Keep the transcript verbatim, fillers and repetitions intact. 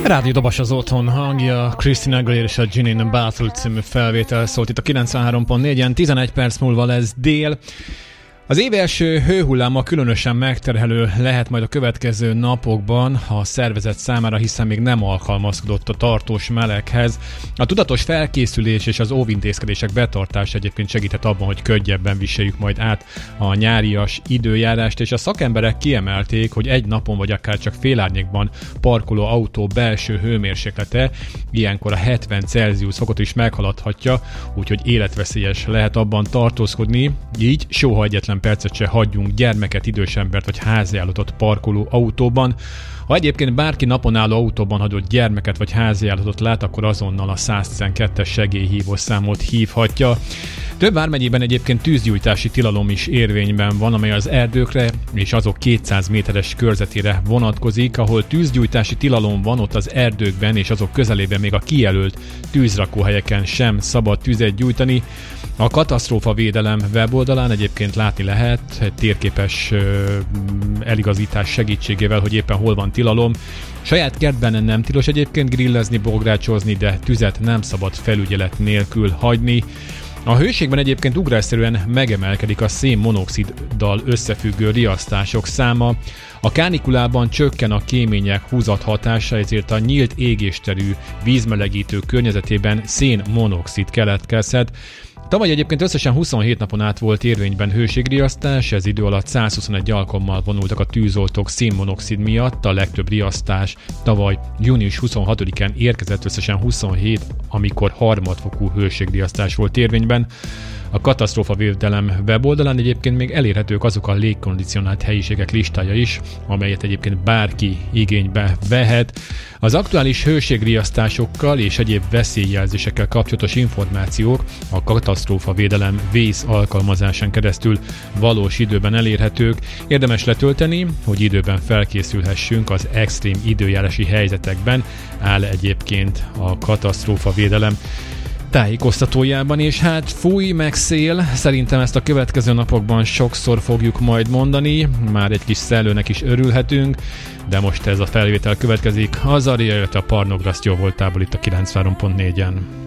Rádió Dobas az otthon hangja, Christina Aguilera és a Ginny in the Battle című felvétel szólt itt a kilencvenhárom pont négyen, tizenegy perc múlva lesz dél. Az év első hőhulláma különösen megterhelő lehet majd a következő napokban a szervezet számára, hiszen még nem alkalmazkodott a tartós meleghez. A tudatos felkészülés és az óvintézkedések betartása egyébként segített abban, hogy könnyebben viseljük majd át a nyárias időjárást, és a szakemberek kiemelték, hogy egy napon vagy akár csak félárnyékban parkoló autó belső hőmérséklete ilyenkor a hetven Celsius fokot is meghaladhatja, úgyhogy életveszélyes lehet abban tartózkodni, így soha egyetlen percet se hagyjunk gyermeket, idős embert vagy háziállatot parkoló autóban. Ha egyébként bárki napon álló autóban hagyott gyermeket vagy háziállatot lát, akkor azonnal a száztizenkettes segélyhívó számot hívhatja. Több vármegyében egyébként tűzgyújtási tilalom is érvényben van, amely az erdőkre és azok kétszáz méteres körzetére vonatkozik. Ahol tűzgyújtási tilalom van, ott az erdőkben és azok közelében még a kijelölt tűzrakóhelyeken sem szabad tüzet gyújtani. A katasztrófavédelem weboldalán egyébként látni lehet térképes eligazítás segítségével, hogy éppen hol van tilalom. Saját kertben nem tilos egyébként grillezni, bográcsozni, de tüzet nem szabad felügyelet nélkül hagyni. A hőségben egyébként ugrásszerűen megemelkedik a szénmonoxiddal összefüggő riasztások száma. A kánikulában csökken a kémények húzat hatása, ezért a nyílt égésterű vízmelegítő környezetében szénmonoxid keletkezhet. Tavaly egyébként összesen huszonhét napon át volt érvényben hőségriasztás, ez idő alatt százhuszonegy alkalommal vonultak a tűzoltók szénmonoxid miatt, a legtöbb riasztás tavaly június huszonhatodikán érkezett, összesen huszonhét, amikor harmadfokú hőségriasztás volt érvényben. A katasztrófavédelem weboldalán egyébként még elérhetők azok a légkondicionált helyiségek listája is, amelyet egyébként bárki igénybe vehet. Az aktuális hőségriasztásokkal és egyéb veszélyjelzésekkel kapcsolatos információk a katasztrófavédelem Waze alkalmazásán keresztül valós időben elérhetők. Érdemes letölteni, hogy időben felkészülhessünk az extrém időjárási helyzetekben, áll egyébként a katasztrófavédelem tájékoztatójában, és hát fúj meg szél, szerintem ezt a következő napokban sokszor fogjuk majd mondani, már egy kis szellőnek is örülhetünk, de most ez a felvétel következik, az Aria, illetve a Parnograsztjó voltából itt a kilencvenhárom pont négyen.